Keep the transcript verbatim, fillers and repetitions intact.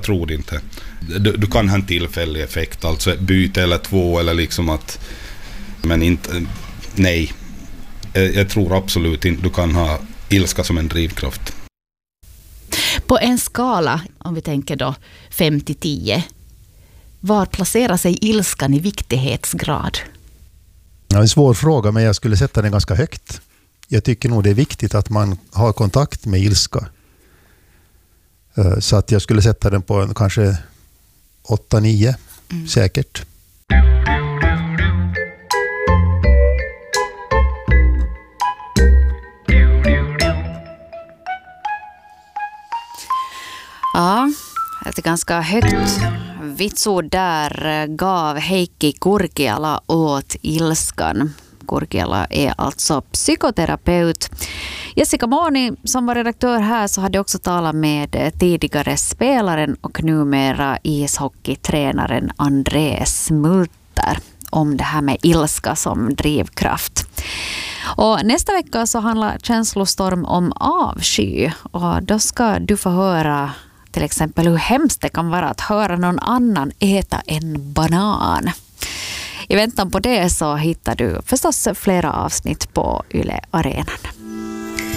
tror inte. Du, du kan ha en tillfällig effekt, alltså ett byte eller två, eller liksom att, men inte, nej. Jag, jag tror absolut inte du kan ha ilska som en drivkraft. På en skala, om vi tänker då fem till tio, var placerar sig ilskan i viktighetsgrad? Ja, en svår fråga, men jag skulle sätta den ganska högt. Jag tycker nog det är viktigt att man har kontakt med ilska. Så att jag skulle sätta den på en, kanske åtta nio, mm. säkert. Ja, ett ganska högt vitsord där gav Heikki Kurkiala åt ilskan. Kurkiala är alltså psykoterapeut. Jessica Moni, som var redaktör här, så hade också talat med tidigare spelaren och numera ishockeytränaren Andrés Smulter om det här med ilska som drivkraft. Och nästa vecka så handlar Känslostorm om avsky, och då ska du få höra till exempel hur hemskt det kan vara att höra någon annan äta en banan. I väntan på det så hittar du förstås flera avsnitt på Yle Arenan.